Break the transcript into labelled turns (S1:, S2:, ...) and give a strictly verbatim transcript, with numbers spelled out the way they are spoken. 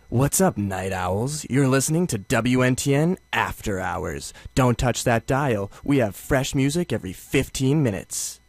S1: What's up, night owls? You're listening to W N T N After Hours. Don't touch that dial. We have fresh music every fifteen minutes.